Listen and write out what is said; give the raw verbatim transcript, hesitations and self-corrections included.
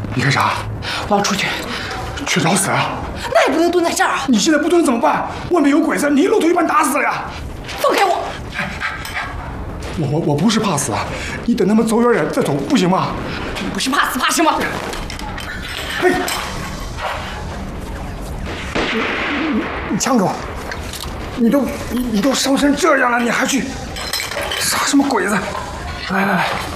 你干啥？ 我要出去， 去找死啊！ 那也不能蹲在这儿啊！ 你现在不蹲怎么办？外面有鬼子，你一露头就把你打死了呀！ 放开我！ 我我我不是怕死，你等他们走远点再走，不行吗？ 你不是怕死怕什么？ 哎，你你你枪给我！你都你你都伤成这样了，你还去杀什么鬼子？来来来！